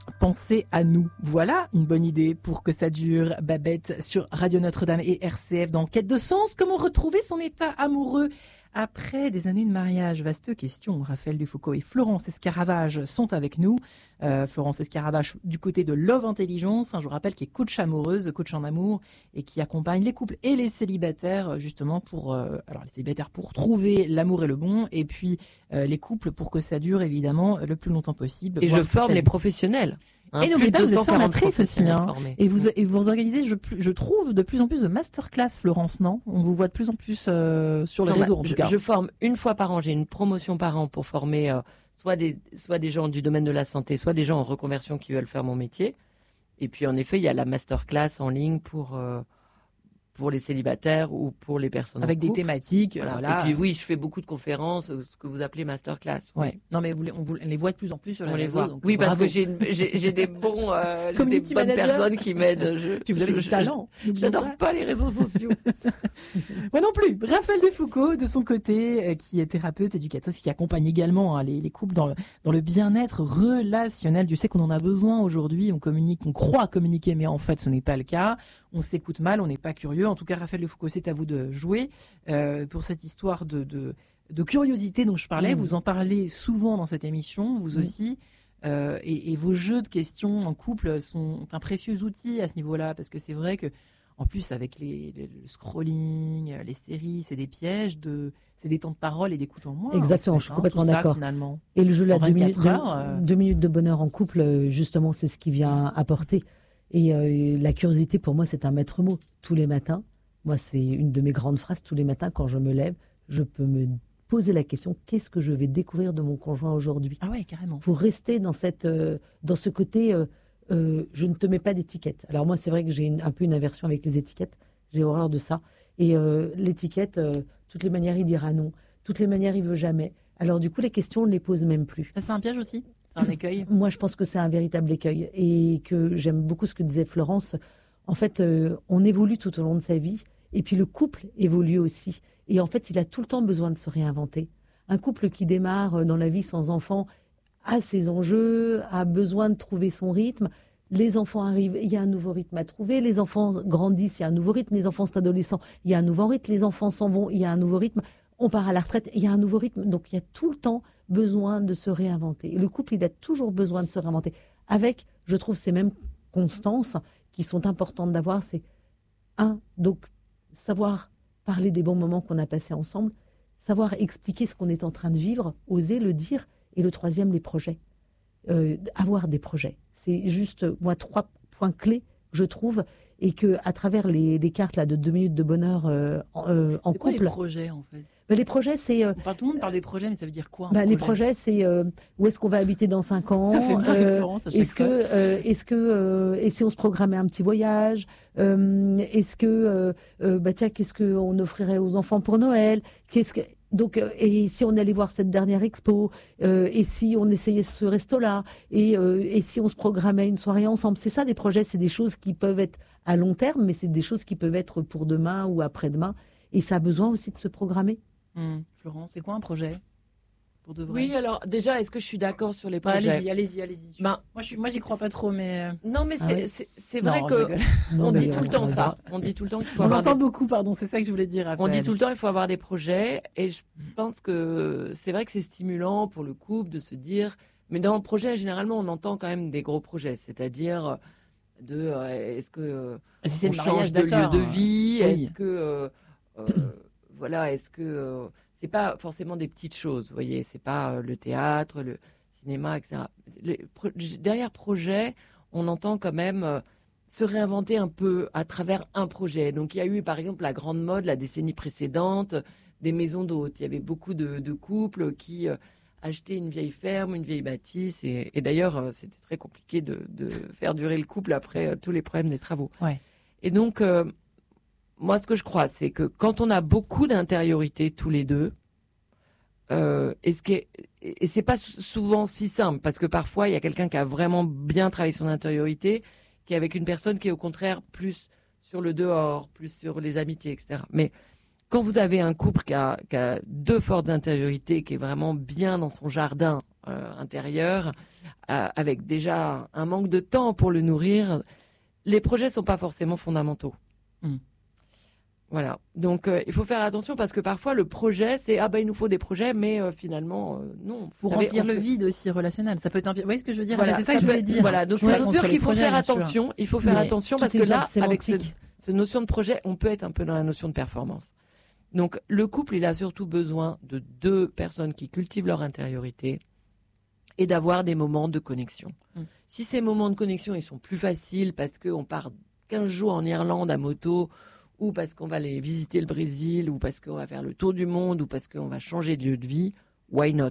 Pensez à nous. Voilà une bonne idée pour que ça dure. Babette sur Radio Notre-Dame et RCF dans Quête de sens. Comment retrouver son état amoureux après des années de mariage? Vaste question. Raphaël Dufoucault et Florence Escaravage sont avec nous. Florence Escaravage du côté de Love Intelligence. Je vous rappelle qu'elle est coach amoureuse, coach en amour et qui accompagne les couples et les célibataires justement pour, alors les célibataires pour trouver l'amour et le bon, et puis les couples pour que ça dure évidemment le plus longtemps possible. Et je forme les professionnels. Et n'oubliez pas, vous êtes formatrice aussi. Et vous organisez, je trouve, de plus en plus de masterclass, Florence, non? On vous voit de plus en plus sur les réseaux, en tout cas. Je forme une fois par an, j'ai une promotion par an pour former soit des gens du domaine de la santé, soit des gens en reconversion qui veulent faire mon métier. Et puis, en effet, il y a la masterclass en ligne pour les célibataires ou pour les personnes avec des thématiques. Voilà. Et puis oui, je fais beaucoup de conférences, ce que vous appelez masterclass. Ouais. Non mais on les voit de plus en plus sur les réseaux. Donc, oui, parce que j'ai des bons, j'ai des bonnes personnes qui m'aident. Puis vous avez des agents. J'adore pas les réseaux sociaux. Moi non plus. Raphaël Dufoucault, de son côté, qui est thérapeute, éducatrice, qui accompagne également les couples dans le bien-être relationnel. Tu sais qu'on en a besoin aujourd'hui. On communique, on croit communiquer, mais en fait, ce n'est pas le cas. On s'écoute mal, on n'est pas curieux. En tout cas, Raphaël Dufoucault, c'est à vous de jouer pour cette histoire de curiosité dont je parlais. Vous en parlez souvent dans cette émission, vous aussi. Et vos jeux de questions en couple sont un précieux outil à ce niveau-là, parce que c'est vrai que, en plus, avec le scrolling, les séries, c'est des pièges, c'est des temps de parole et d'écoute en moins. Exactement, en fait, je suis complètement d'accord. Finalement. Et le jeu là, 2 minutes de bonheur en couple, justement, c'est ce qui vient apporter. Et la curiosité, pour moi, c'est un maître mot. Tous les matins, moi, c'est une de mes grandes phrases. Tous les matins, quand je me lève, je peux me poser la question, qu'est-ce que je vais découvrir de mon conjoint aujourd'hui? Ah ouais, carrément. Pour rester dans ce côté, je ne te mets pas d'étiquette. Alors moi, c'est vrai que j'ai un peu une aversion avec les étiquettes. J'ai horreur de ça. Et l'étiquette, toutes les manières, il dira non. Toutes les manières, il veut jamais. Alors du coup, les questions, on ne les pose même plus. Ça, c'est un piège aussi? C'est un écueil? Moi, je pense que c'est un véritable écueil. Et que j'aime beaucoup ce que disait Florence. En fait, on évolue tout au long de sa vie. Et puis le couple évolue aussi. Et en fait, il a tout le temps besoin de se réinventer. Un couple qui démarre dans la vie sans enfants a ses enjeux, a besoin de trouver son rythme. Les enfants arrivent, il y a un nouveau rythme à trouver. Les enfants grandissent, il y a un nouveau rythme. Les enfants sont adolescents, il y a un nouveau rythme. Les enfants s'en vont, il y a un nouveau rythme. On part à la retraite, il y a un nouveau rythme. Donc, il y a tout le temps besoin de se réinventer. Et le couple, il a toujours besoin de se réinventer. Avec, je trouve, ces mêmes constances qui sont importantes d'avoir. C'est donc, savoir parler des bons moments qu'on a passés ensemble, savoir expliquer ce qu'on est en train de vivre, oser le dire. Et le troisième, les projets. Avoir des projets. C'est juste, moi, 3 points clés, je trouve, et qu'à travers les cartes là, de 2 minutes de bonheur en couple... C'est quoi les projets, en fait? Les projets, c'est... Tout le monde parle des projets, mais ça veut dire quoi? Les projets, c'est où est-ce qu'on va habiter dans 5 ans? Ça fait bien référence à chaque fois. Et si on se programmait un petit voyage? Qu'est-ce qu'on offrirait aux enfants pour Noël? Donc, et si on allait voir cette dernière expo, et si on essayait ce resto-là, et si on se programmait une soirée ensemble, c'est ça des projets, c'est des choses qui peuvent être à long terme, mais c'est des choses qui peuvent être pour demain ou après-demain, et ça a besoin aussi de se programmer. Florence, c'est quoi un projet pour de vrai? Oui, alors déjà, est-ce que je suis d'accord sur les projets? Allez-y. Moi, j'y crois pas trop, mais... Non, mais c'est vrai qu'on dit tout le temps ça. On dit tout le temps qu'il faut avoir... On entend beaucoup, pardon, c'est ça que je voulais dire, Raphaël. On dit tout le temps qu'il faut avoir des projets, et je pense que c'est vrai que c'est stimulant pour le couple de se dire... Mais dans le projet, généralement, on entend quand même des gros projets, c'est-à-dire est-ce que on change de lieu de vie? Oui. Est-ce que... est-ce que... c'est pas forcément des petites choses, vous voyez, c'est pas le théâtre, le cinéma, etc. Derrière projet, on entend quand même se réinventer un peu à travers un projet. Donc il y a eu par exemple la grande mode la décennie précédente des maisons d'hôtes. Il y avait beaucoup de couples qui achetaient une vieille ferme, une vieille bâtisse, et d'ailleurs c'était très compliqué de faire durer le couple après tous les problèmes des travaux. Ouais. Et donc moi, ce que je crois, c'est que quand on a beaucoup d'intériorité tous les deux, et c'est pas souvent si simple, parce que parfois il y a quelqu'un qui a vraiment bien travaillé son intériorité, qui est avec une personne qui est au contraire plus sur le dehors, plus sur les amitiés, etc. Mais quand vous avez un couple qui a 2 fortes intériorités, qui est vraiment bien dans son jardin, intérieur, avec déjà un manque de temps pour le nourrir, les projets sont pas forcément fondamentaux. Voilà. Donc, il faut faire attention parce que parfois, le projet, c'est il nous faut des projets, mais finalement, non. Pour remplir le vide aussi relationnel. Ça peut être Vous voyez ce que je veux dire? Voilà, c'est ça que je voulais dire. Voilà. Donc, c'est sûr qu'il faut faire attention. Il faut faire attention parce que là, avec cette notion de projet, on peut être un peu dans la notion de performance. Donc, le couple, il a surtout besoin de 2 personnes qui cultivent leur intériorité et d'avoir des moments de connexion. Si ces moments de connexion, ils sont plus faciles parce qu'on part 15 jours en Irlande à moto, ou parce qu'on va aller visiter le Brésil, ou parce qu'on va faire le tour du monde, ou parce qu'on va changer de lieu de vie, why not?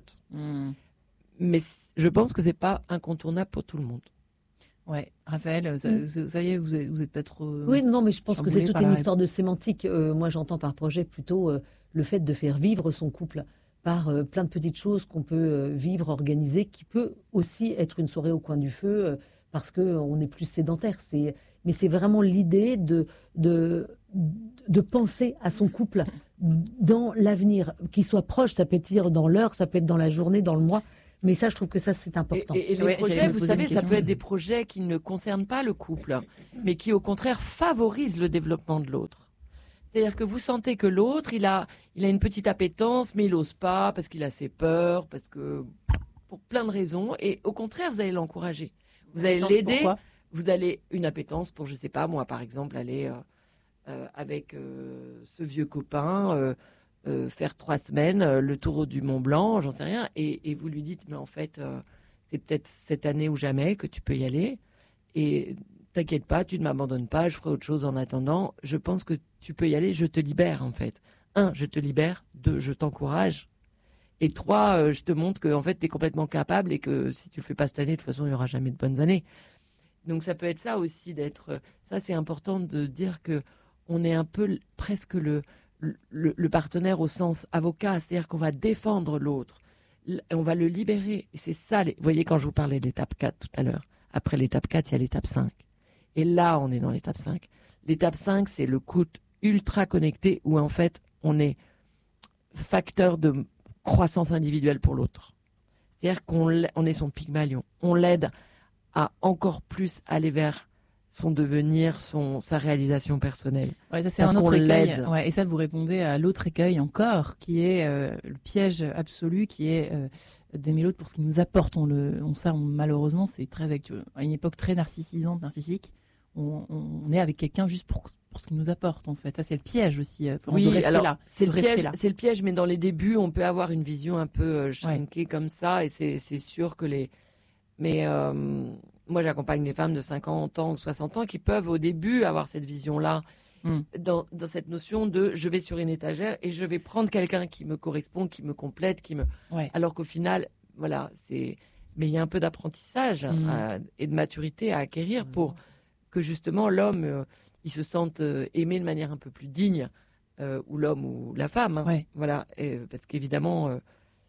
Mais je pense que c'est pas incontournable pour tout le monde. Ouais, Raphaël, ça y est, vous êtes pas trop... Oui, non, mais je pense que c'est toute une histoire de sémantique. Moi, j'entends par projet plutôt le fait de faire vivre son couple par plein de petites choses qu'on peut vivre, organiser, qui peut aussi être une soirée au coin du feu, parce qu'on est plus sédentaire. Mais c'est vraiment l'idée de penser à son couple dans l'avenir, qu'il soit proche. Ça peut être dans l'heure, ça peut être dans la journée, dans le mois. Mais ça, je trouve que ça, c'est important. Et les projets, vous savez, ça peut être des projets qui ne concernent pas le couple, mais qui, au contraire, favorisent le développement de l'autre. C'est-à-dire que vous sentez que l'autre, il a une petite appétence, mais il n'ose pas parce qu'il a ses peurs, pour plein de raisons. Et au contraire, vous allez l'encourager. Vous allez l'aider. Pourquoi ? Vous allez une appétence pour, je sais pas, moi, par exemple, aller avec ce vieux copain, faire 3 semaines, le tour du Mont Blanc, j'en sais rien, et vous lui dites, mais en fait, c'est peut-être cette année ou jamais que tu peux y aller, et t'inquiète pas, tu ne m'abandonnes pas, je ferai autre chose en attendant, je pense que tu peux y aller, je te libère, en fait. 1, je te libère, 2, je t'encourage, et 3, je te montre que en fait, tu es complètement capable, et que si tu le fais pas cette année, de toute façon, il n'y aura jamais de bonnes années. Donc ça peut être ça aussi, ça c'est important de dire que on est un peu presque le partenaire au sens avocat, c'est-à-dire qu'on va défendre l'autre, on va le libérer. Et c'est ça, vous voyez, quand je vous parlais de l'étape 4 tout à l'heure, après l'étape 4, il y a l'étape 5. Et là, on est dans l'étape 5. L'étape 5, c'est le couple ultra connecté où en fait, on est facteur de croissance individuelle pour l'autre. C'est-à-dire qu'on est son Pygmalion. On l'aide à encore plus aller vers son devenir, sa réalisation personnelle. Ouais, ça c'est un autre écueil. Ouais, et ça, vous répondez à l'autre écueil encore, qui est le piège absolu, qui est d'aimer l'autre pour ce qu'il nous apporte. Malheureusement, c'est très actuel. À une époque très narcissique, on est avec quelqu'un juste pour ce qu'il nous apporte, en fait. Ça, c'est le piège aussi. Oui, de rester là. C'est le piège, mais dans les débuts, on peut avoir une vision un peu shrinkée comme ça, et c'est sûr que Mais moi, j'accompagne des femmes de 50 ans ou 60 ans qui peuvent, au début, avoir cette vision-là, dans cette notion de « je vais sur une étagère et je vais prendre quelqu'un qui me correspond, qui me complète, Alors qu'au final, voilà, mais il y a un peu d'apprentissage et de maturité à acquérir pour que, justement, l'homme, il se sente aimé de manière un peu plus digne, ou l'homme ou la femme. Voilà, parce qu'évidemment...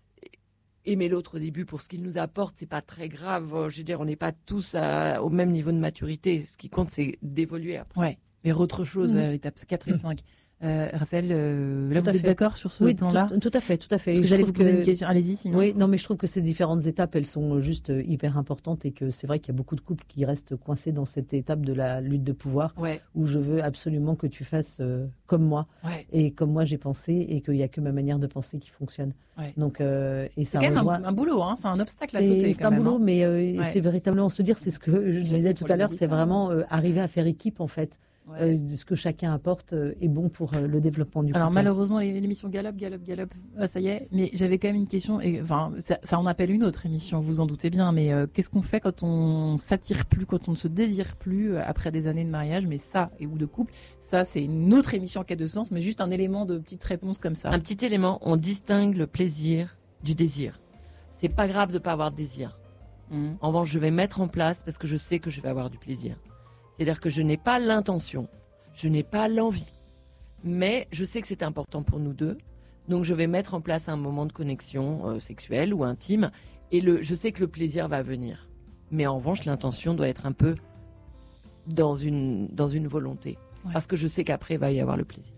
aimer l'autre au début pour ce qu'il nous apporte, c'est pas très grave. Je veux dire, on n'est pas tous au même niveau de maturité. Ce qui compte, c'est d'évoluer après. Ouais, mais autre chose à l'étape 4 et 5. Raphaël, là, vous êtes d'accord sur ce plan-là ? Tout à fait. Parce que j'allais vous poser une question. Allez-y, sinon. Oui, non, mais je trouve que ces différentes étapes, elles sont juste hyper importantes et que c'est vrai qu'il y a beaucoup de couples qui restent coincés dans cette étape de la lutte de pouvoir, où je veux absolument que tu fasses comme moi et comme moi j'ai pensé, et qu'il n'y a que ma manière de penser qui fonctionne. Donc, et ça c'est quand même un boulot, hein, c'est un obstacle à sauter. C'est un boulot, mais c'est véritablement se dire, c'est ce que je disais tout à l'heure, c'est vraiment arriver à faire équipe en fait. Ce que chacun apporte est bon pour le développement du couple. Alors malheureusement l'émission galope, ça y est, mais j'avais quand même une question, et enfin ça en appelle une autre émission, vous en doutez bien, mais qu'est-ce qu'on fait quand on s'attire plus, quand on ne se désire plus après des années de mariage, mais ça, ou de couple, ça c'est une autre émission en quête de sens, mais juste un élément de petite réponse comme ça. Un petit élément, on distingue le plaisir du désir. C'est pas grave de pas avoir de désir. En revanche, je vais mettre en place parce que je sais que je vais avoir du plaisir. C'est-à-dire que je n'ai pas l'intention, je n'ai pas l'envie, mais je sais que c'est important pour nous deux, donc je vais mettre en place un moment de connexion sexuelle ou intime, et je sais que le plaisir va venir. Mais en revanche, l'intention doit être un peu dans une volonté, parce que je sais qu'après, il va y avoir le plaisir.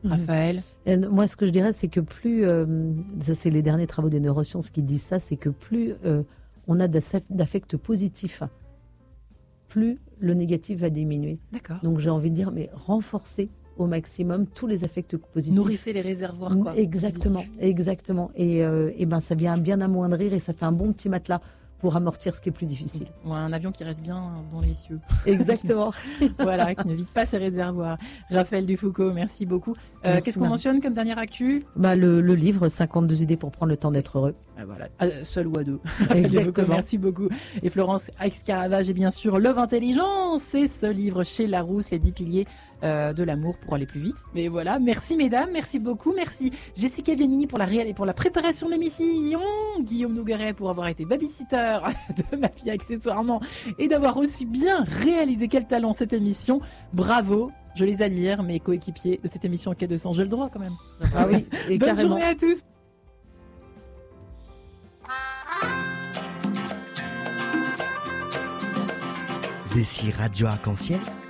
Raphaël? Et moi, ce que je dirais, c'est que plus, ça c'est les derniers travaux des neurosciences qui disent ça, c'est que plus on a d'affects positifs, plus le négatif va diminuer. D'accord. Donc j'ai envie de dire, mais renforcer au maximum tous les affects positifs. Nourrissez les réservoirs, quoi. Exactement, exactement. Et ben ça vient bien amoindrir et ça fait un bon petit matelas pour amortir ce qui est plus difficile. Ouais, un avion qui reste bien dans les cieux. Exactement. Voilà, qui ne vide pas ses réservoirs. Raphaël Dufoucault, merci beaucoup. Qu'est-ce qu'on mentionne comme dernière actu? Le livre 52 idées pour prendre le temps d'être heureux. Voilà, seul ou à deux. Exactement. Merci beaucoup. Et Florence Aix-Caravage et bien sûr Love Intelligence, c'est ce livre chez Larousse, les 10 piliers de l'amour pour aller plus vite. Mais voilà, merci mesdames, merci beaucoup, merci Jessica Vianini pour la préparation de l'émission, Guillaume Nougeret pour avoir été babysitter de ma fille accessoirement et d'avoir aussi bien réalisé, quel talent, cette émission. Bravo, je les admire, mes coéquipiers de cette émission K200, j'ai le droit quand même. Ah oui, et bonne carrément. journée à tous. Des Radio Arc-en-Ciel